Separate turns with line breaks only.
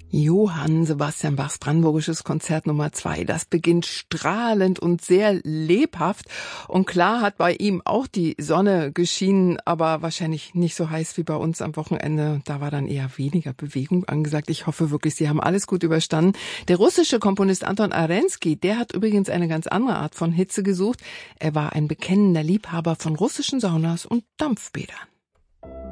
Johann Sebastian Bachs Brandenburgisches Konzert Nummer 2. Das beginnt strahlend und sehr lebhaft. Und klar hat bei ihm auch die Sonne geschienen, aber wahrscheinlich nicht so heiß wie bei uns am Wochenende. Da war dann eher weniger Bewegung angesagt. Ich hoffe wirklich, Sie haben alles gut überstanden. Der russische Komponist Anton Arensky, der hat übrigens eine ganz andere Art von Hitze gesucht. Er war ein bekennender Liebhaber von russischen Saunas und Dampfbädern.